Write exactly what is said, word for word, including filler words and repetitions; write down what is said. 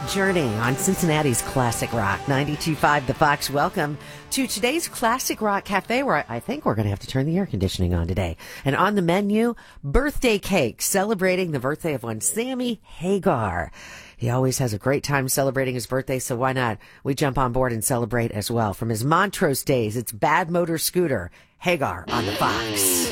Journey on Cincinnati's Classic Rock ninety-two point five The Fox. Welcome to today's Classic Rock Cafe, where I think we're going to have to turn the air conditioning on today. And on the menu, birthday cake, celebrating the birthday of one Sammy Hagar. He always has a great time celebrating his birthday, so why not? We jump on board and celebrate as well. From his Montrose days, it's Bad Motor Scooter, Hagar on the Fox.